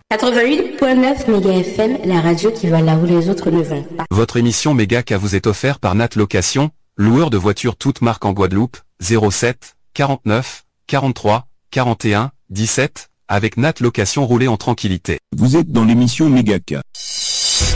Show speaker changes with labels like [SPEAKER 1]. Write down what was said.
[SPEAKER 1] 88.9 Méga FM, la radio qui va là où les autres ne vont pas.
[SPEAKER 2] Votre émission Mégaca vous est offerte par Nat Location, loueur de voitures toutes marques en Guadeloupe, 07 49 43 41 17, avec Nat Location, roulez en tranquillité.
[SPEAKER 3] Vous êtes dans l'émission Mégaca.